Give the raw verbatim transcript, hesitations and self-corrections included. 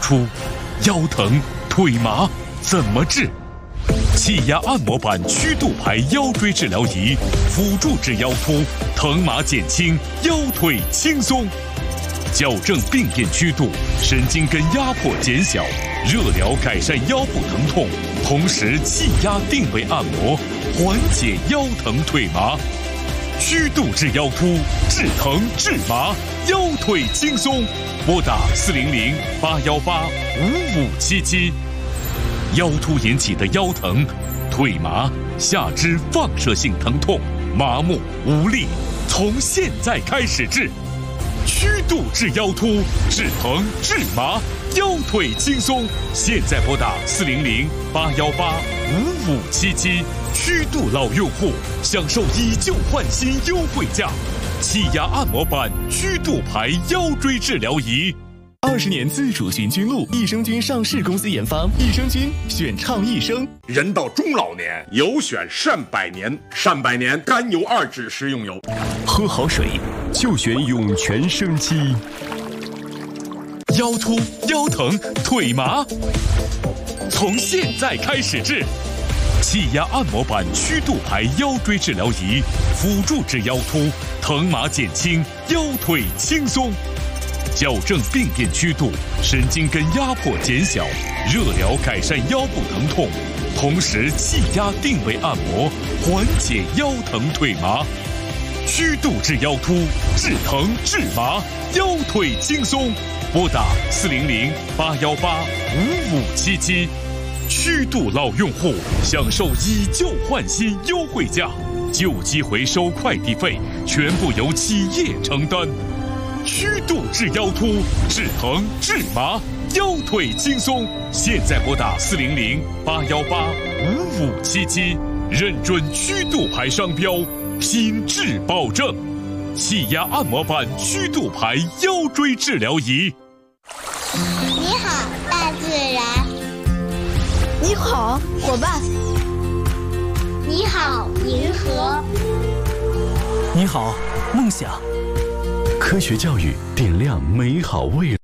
出，腰疼腿麻怎么治？气压按摩板曲度排腰椎治疗仪，辅助治腰突，疼麻减轻，腰腿轻松。矫正病变曲度，神经根压迫减小，热疗改善腰部疼痛，同时气压定位按摩，缓解腰疼腿麻。曲度治腰突，治疼治麻，腰腿轻松。拨打四零零八幺八五五七七。腰突引起的腰疼、腿麻、下肢放射性疼痛、麻木无力，从现在开始治。曲度治腰突，治疼治麻，腰腿轻松。现在拨打四零零八幺八五五七七。曲度老用户享受以旧换新优惠价，气压按摩板曲度排腰椎治疗仪。 二十年自主循菌露，益生菌上市公司研发，益生菌选畅益生。 人到中老年，有选善百年，善百年甘油二酯食用油。 喝好水就选涌泉生机。 腰突、腰疼、腿麻，从现在开始治。气压按摩板曲度排腰椎治疗仪，辅助治腰突，疼麻减轻，腰腿轻松。矫正病变曲度，神经根压迫减小，热疗改善腰部疼痛，同时气压定位按摩，缓解腰疼腿麻。曲度治腰突，治疼治麻，腰腿轻松。拨打四零零八幺八五五七七。曲度老用户享受以旧换新优惠价，旧机回收快递费全部由企业承担。曲度治腰突，治疼治麻，腰腿轻松。现在拨打四零零八幺八五五七七，认准曲度牌商标，品质保证。气压按摩板曲度牌腰椎治疗仪。 你好，大自然。 你好，伙伴。 你好，银河。 你好，梦想。科学教育点亮美好未来。